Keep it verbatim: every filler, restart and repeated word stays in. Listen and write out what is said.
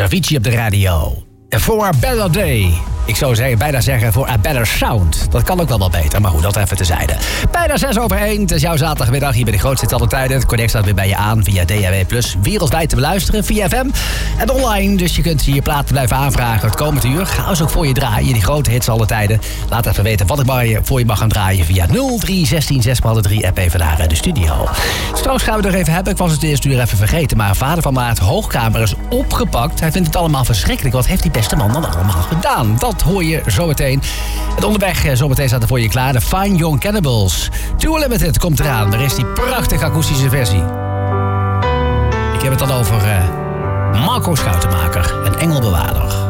Avicii op de radio. For a better day. Ik zou zeggen, bijna zeggen voor a better sound. Dat kan ook wel wat beter, maar goed, dat even tezijde. Bijna zes over één. Het is jouw zaterdagmiddag. Hier bij de grootste alle tijden. Het connect staat weer bij je aan via D A W plus. Wereldwijd te beluisteren via F M en online. Dus je kunt je platen blijven aanvragen het komende uur. Ga ze ook voor je draaien. Die grote hits alle tijden. Laat even weten wat ik maar voor je mag gaan draaien via nul drie zestien zes drie app even naar de studio. Straks gaan we er even hebben. Ik was het eerste uur even vergeten. Maar vader van Maart Hoogkamer is opgepakt. Hij vindt het allemaal verschrikkelijk. Wat heeft die beste man dan allemaal gedaan? Dat hoor je zometeen. Het onderweg zometeen staat er voor je klaar. De Fine Young Cannibals. Too Limited komt eraan. Daar is die prachtige akoestische versie. Ik heb het dan over uh, Marco Schoutenmaker en Engelbewaarder.